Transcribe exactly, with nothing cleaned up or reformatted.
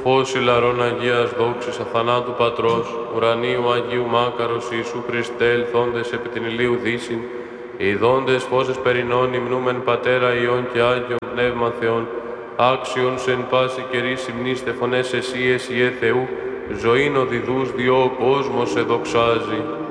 φως ηλαρών Αγίας δόξης αθανάτου Πατρός, ουρανίου Αγίου Μάκαρος Ιησού Χριστέ, ελθόντες επί την ηλίου δύσιν, ειδώντες φώσες περινών υμνούμεν Πατέρα Υιόν και Άγιον Πνεύμα Θεόν, άξιον σε εν πάση καιρή συμνήστε φωνές εσύ, εσύ, ε Θεού, ζωήν οδηδούς διό ο κόσμος σε δοξάζει.